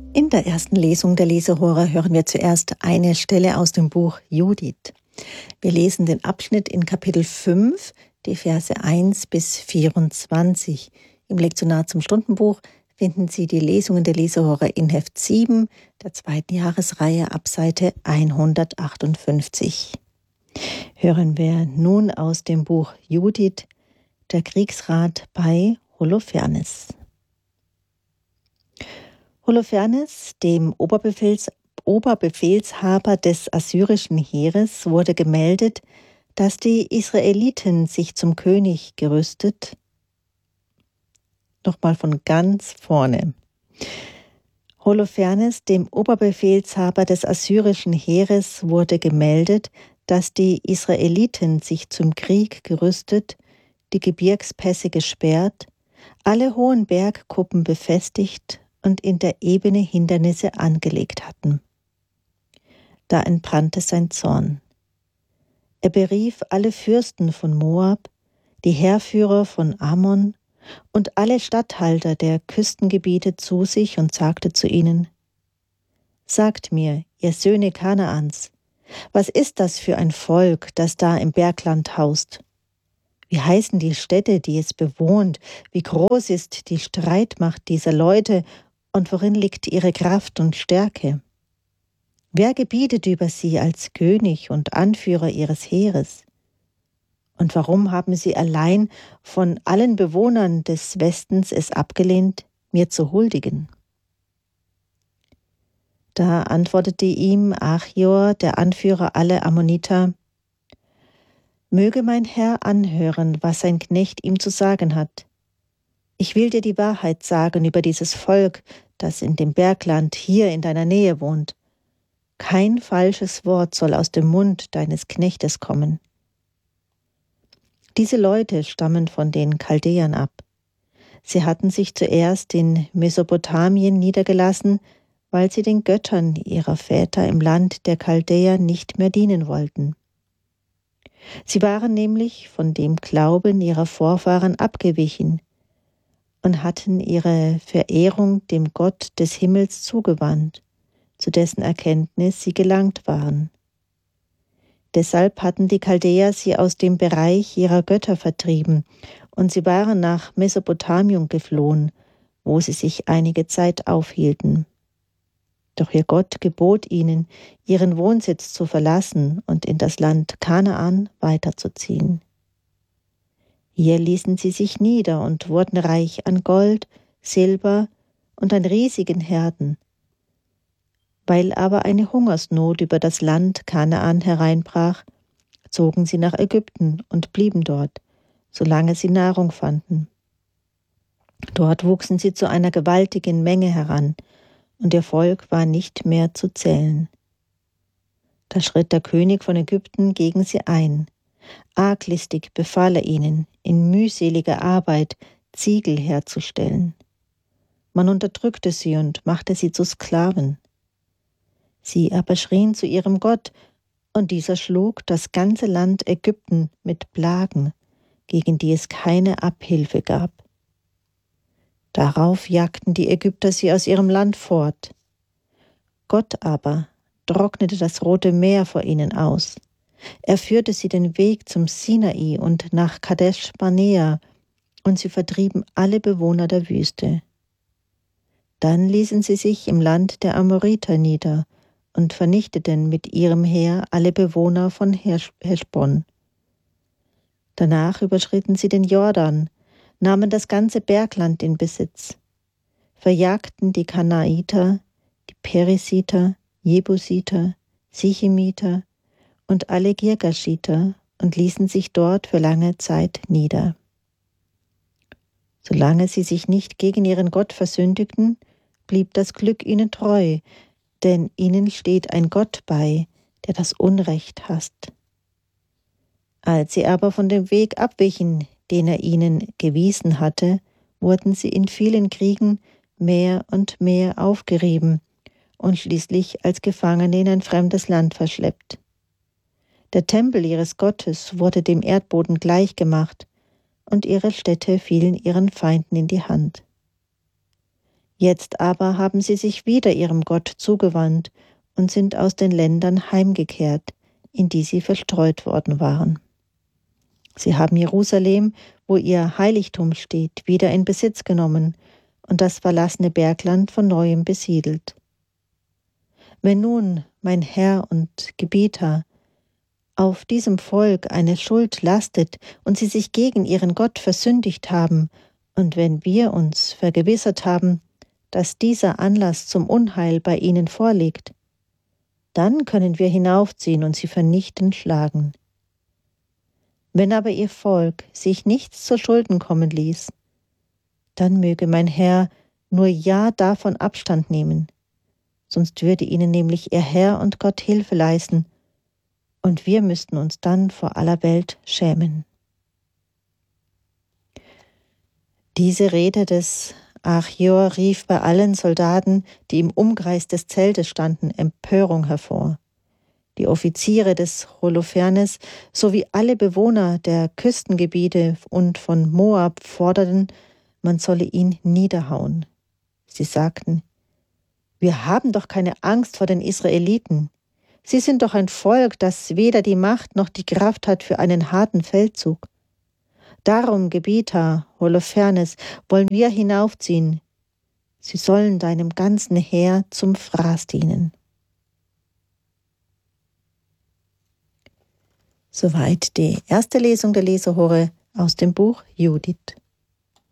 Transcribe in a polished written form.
In der ersten Lesung der Leserohre hören wir zuerst eine Stelle aus dem Buch Judith. Wir lesen den Abschnitt in Kapitel 5, die Verse 1 bis 24. Im Lektionar zum Stundenbuch finden Sie die Lesungen der Leserohre in Heft 7 der zweiten Jahresreihe ab Seite 158. Hören wir nun aus dem Buch Judith, der Kriegsrat bei Holofernes. Holofernes, dem Oberbefehlshaber des assyrischen Heeres, wurde gemeldet, dass die Israeliten sich zum König gerüstet. Nochmal von ganz vorne. Holofernes, dem Oberbefehlshaber des assyrischen Heeres, wurde gemeldet, dass die Israeliten sich zum Krieg gerüstet, die Gebirgspässe gesperrt, alle hohen Bergkuppen befestigt und in der Ebene Hindernisse angelegt hatten. Da entbrannte sein Zorn. Er berief alle Fürsten von Moab, die Heerführer von Ammon und alle Statthalter der Küstengebiete zu sich und sagte zu ihnen: Sagt mir, ihr Söhne Kanaans, was ist das für ein Volk, das da im Bergland haust? Wie heißen die Städte, die es bewohnt? Wie groß ist die Streitmacht dieser Leute? Und worin liegt ihre Kraft und Stärke? Wer gebietet über sie als König und Anführer ihres Heeres? Und warum haben sie allein von allen Bewohnern des Westens es abgelehnt, mir zu huldigen? Da antwortete ihm Achior, der Anführer aller Ammoniter: Möge mein Herr anhören, was sein Knecht ihm zu sagen hat. Ich will dir die Wahrheit sagen über dieses Volk, das in dem Bergland hier in deiner Nähe wohnt. Kein falsches Wort soll aus dem Mund deines Knechtes kommen. Diese Leute stammen von den Chaldäern ab. Sie hatten sich zuerst in Mesopotamien niedergelassen, weil sie den Göttern ihrer Väter im Land der Chaldäer nicht mehr dienen wollten. Sie waren nämlich von dem Glauben ihrer Vorfahren abgewichen und hatten ihre Verehrung dem Gott des Himmels zugewandt, zu dessen Erkenntnis sie gelangt waren. Deshalb hatten die Chaldäer sie aus dem Bereich ihrer Götter vertrieben, und sie waren nach Mesopotamien geflohen, wo sie sich einige Zeit aufhielten. Doch ihr Gott gebot ihnen, ihren Wohnsitz zu verlassen und in das Land Kanaan weiterzuziehen. Hier ließen sie sich nieder und wurden reich an Gold, Silber und an riesigen Herden. Weil aber eine Hungersnot über das Land Kanaan hereinbrach, zogen sie nach Ägypten und blieben dort, solange sie Nahrung fanden. Dort wuchsen sie zu einer gewaltigen Menge heran, und ihr Volk war nicht mehr zu zählen. Da schritt der König von Ägypten gegen sie ein. Arglistig befahl er ihnen, in mühseliger Arbeit Ziegel herzustellen. Man unterdrückte sie und machte sie zu Sklaven. Sie aber schrien zu ihrem Gott, und dieser schlug das ganze Land Ägypten mit Plagen, gegen die es keine Abhilfe gab. Darauf jagten die Ägypter sie aus ihrem Land fort. Gott aber trocknete das Rote Meer vor ihnen aus. Er führte sie den Weg zum Sinai und nach Kadesh Barnea, und sie vertrieben alle Bewohner der Wüste. Dann ließen sie sich im Land der Amoriter nieder und vernichteten mit ihrem Heer alle Bewohner von Heschbon. Danach überschritten sie den Jordan, nahmen das ganze Bergland in Besitz, verjagten die Kanaiter, die Perisiter, Jebusiter, Sichemiter und alle Girgashiter und ließen sich dort für lange Zeit nieder. Solange sie sich nicht gegen ihren Gott versündigten, blieb das Glück ihnen treu, denn ihnen steht ein Gott bei, der das Unrecht hasst. Als sie aber von dem Weg abwichen, den er ihnen gewiesen hatte, wurden sie in vielen Kriegen mehr und mehr aufgerieben und schließlich als Gefangene in ein fremdes Land verschleppt. Der Tempel ihres Gottes wurde dem Erdboden gleichgemacht, und ihre Städte fielen ihren Feinden in die Hand. Jetzt aber haben sie sich wieder ihrem Gott zugewandt und sind aus den Ländern heimgekehrt, in die sie verstreut worden waren. Sie haben Jerusalem, wo ihr Heiligtum steht, wieder in Besitz genommen und das verlassene Bergland von neuem besiedelt. Wenn nun, mein Herr und Gebieter, auf diesem Volk eine Schuld lastet und sie sich gegen ihren Gott versündigt haben, und wenn wir uns vergewissert haben, dass dieser Anlass zum Unheil bei ihnen vorliegt, dann können wir hinaufziehen und sie vernichtend schlagen. Wenn aber ihr Volk sich nichts zu Schulden kommen ließ, dann möge mein Herr nur ja davon Abstand nehmen, sonst würde ihnen nämlich ihr Herr und Gott Hilfe leisten, und wir müssten uns dann vor aller Welt schämen. Diese Rede des Achior rief bei allen Soldaten, die im Umkreis des Zeltes standen, Empörung hervor. Die Offiziere des Holofernes sowie alle Bewohner der Küstengebiete und von Moab forderten, man solle ihn niederhauen. Sie sagten: Wir haben doch keine Angst vor den Israeliten. Sie sind doch ein Volk, das weder die Macht noch die Kraft hat für einen harten Feldzug. Darum, Gebieter Holofernes, wollen wir hinaufziehen. Sie sollen deinem ganzen Heer zum Fraß dienen. Soweit die erste Lesung der Lesehore aus dem Buch Judith.